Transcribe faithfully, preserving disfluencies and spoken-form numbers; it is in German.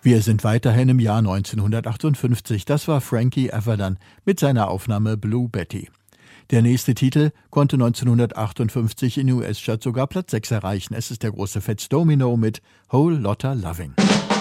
Wir sind weiterhin im Jahr neunzehnhundertachtundfünfzig. Das war Frankie Avalon mit seiner Aufnahme Blue Betty. Der nächste Titel konnte neunzehnhundertachtundfünfzig in den U S-Charts sogar Platz sechs erreichen. Es ist der große Fats Domino mit Whole Lotta Loving.